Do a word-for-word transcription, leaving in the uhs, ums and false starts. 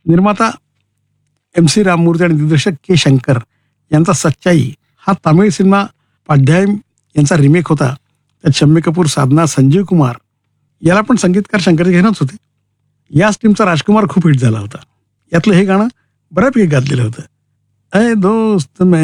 निर्माता M C Ramamurthy आणि दिग्दर्शक के शंकर यांचा सच्चाई हा तामिळ सिनेमा पाड्यायम यांचा रिमेक होता. त्यात शम्मी कपूर, साधना, संजीव कुमार याला पण संगीतकार शंकर घेणंच होते. याच टीमचा राजकुमार खूप हिट झाला होता. यातलं हे गाणं बऱ्यापैकी गाजलेलं होतं. अय दोस्त मैं